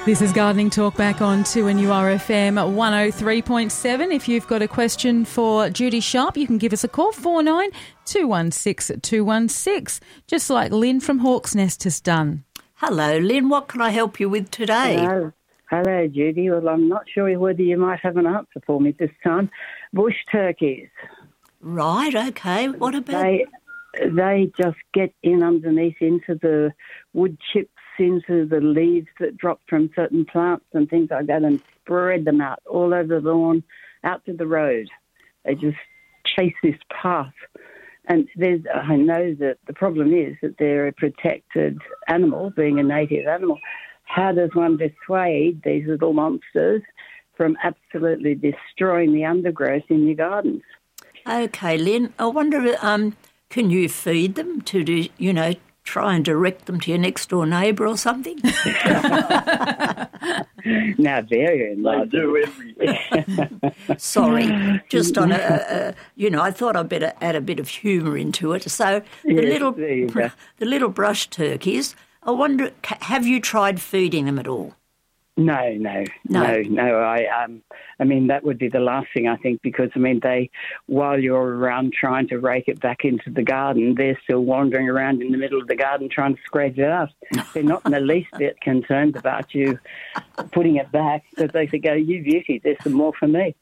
This is Gardening Talk back on 2NURFM 103.7. If you've got a question for Judy Sharp, you can give us a call, 49 216 216, just like Lynn from Hawk's Nest has done. Hello, Lynn. What can I help you with today? Hello, Judy. Well, I'm not sure whether you might have an answer for me this time. Bush turkeys. Right, okay. What about... They just get in underneath into the wood chips, into the leaves that drop from certain plants and things like that, and spread them out all over the lawn, out to the road. They just chase this path. And I know that the problem is that they're a protected animal, being a native animal. How does one dissuade these little monsters from absolutely destroying the undergrowth in your gardens? Okay, Lynn, I wonder, can you feed them to try and direct them to your next door neighbour or something? Now, very They do everything. Sorry, just on I thought I'd better add a bit of humour into it. So the little brush turkeys, I wonder, have you tried feeding them at all? No. I mean, that would be the last thing, I think, because, while you're around trying to rake it back into the garden, they're still wandering around in the middle of the garden trying to scrape it out. They're not in the least bit concerned about you putting it back, because they think, oh, you beauty, there's some more for me.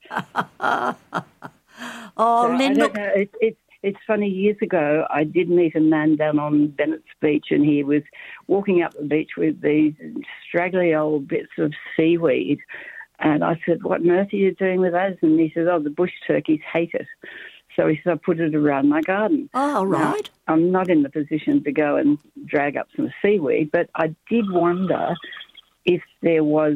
Lynn, look... It's funny, years ago, I did meet a man down on Bennett's Beach, and he was walking up the beach with these straggly old bits of seaweed. And I said, what on earth are you doing with those? And he said, oh, the bush turkeys hate it. So he said, I put it around my garden. Oh, right. Now, I'm not in the position to go and drag up some seaweed, but I did wonder if there was,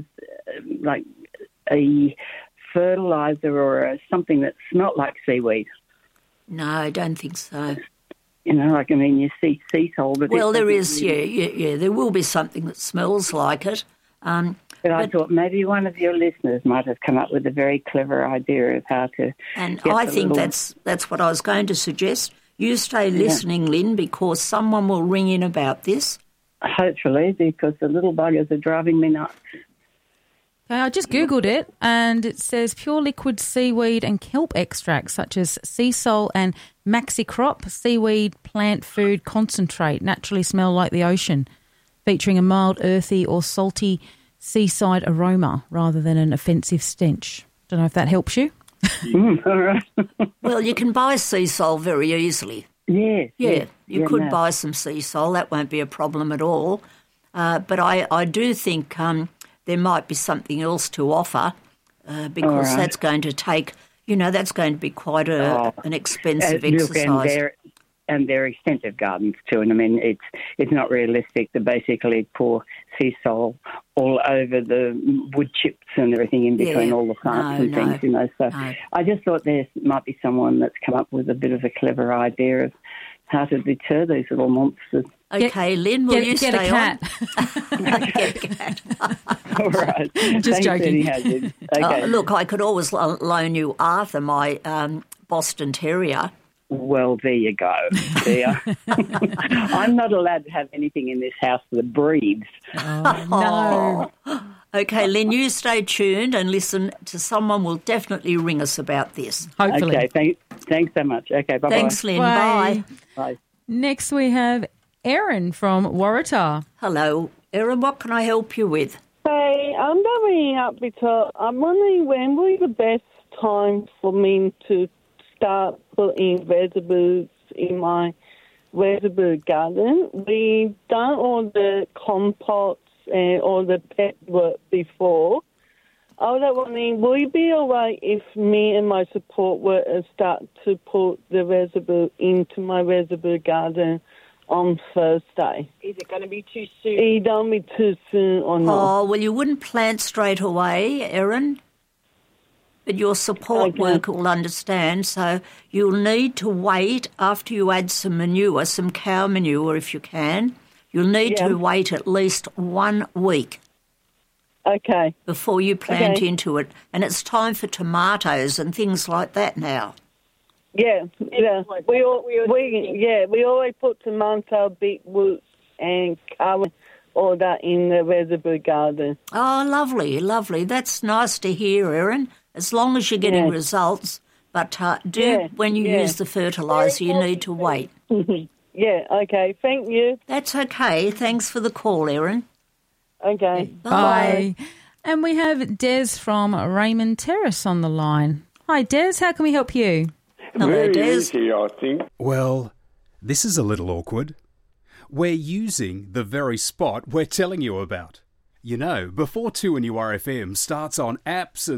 a fertiliser or something that smelt like seaweed. No, I don't think so. You see sea salt. Well, there is, yeah. There will be something that smells like it. But I thought maybe one of your listeners might have come up with a very clever idea of how to... And I think that's what I was going to suggest. You stay listening, Lynn, because someone will ring in about this. Hopefully, because the little buggers are driving me nuts. Okay, I just Googled it, and it says pure liquid seaweed and kelp extracts such as sea salt and maxicrop seaweed plant food concentrate naturally smell like the ocean, featuring a mild, earthy or salty seaside aroma rather than an offensive stench. Don't know if that helps you. All right. Well, you can buy sea salt very easily. Yes. You could buy some sea salt. That won't be a problem at all. But I do think... there might be something else to offer because that's going to take, that's going to be quite an expensive exercise. And they're extensive gardens too. And it's not realistic to basically pour sea salt all over the wood chips and everything in between all the plants things, So I just thought there might be someone that's come up with a bit of a clever idea of how to deter these little monsters. Okay, Lynn, will you stay on? Get a cat. All right. Just joking. Okay. Look, I could always loan you Arthur, my Boston Terrier. Well, there you go. I'm not allowed to have anything in this house that breathes. Oh, no. Okay, Lynn, you stay tuned and listen to someone will definitely ring us about this. Hopefully. Okay, thanks so much. Okay, bye-bye. Thanks, Lynn. Bye. Bye. Next we have Erin from Waratah. Hello, Erin. What can I help you with? Hey, I'm ringing up because I'm wondering when will be the best time for me to start putting vegetables in my vegetable garden. We've done all the composts and all the pet work before. I was wondering, will it be all right if me and my support workers start to put the vegetable into my vegetable garden on Thursday? Is it going to be too soon? It don't be too soon or not. Oh, well, you wouldn't plant straight away, Erin, but your support worker will understand, so you'll need to wait after you add some manure, some cow manure if you can. You'll need to wait at least 1 week. Okay. Before you plant into it. And it's time for tomatoes and things like that now. Yeah. We always put tomato, beetroot and carrot order in the Reservoir Garden. Oh, lovely, lovely. That's nice to hear, Erin, as long as you're getting results. But when you use the fertiliser, you need to wait. Yeah, okay. Thank you. That's okay. Thanks for the call, Erin. Okay. Bye. And we have Des from Raymond Terrace on the line. Hi, Des. How can we help you? Hello, Very Des. easy, I think. Well, this is a little awkward. We're using the very spot we're telling you about. You know, before 2NURFM starts on apps and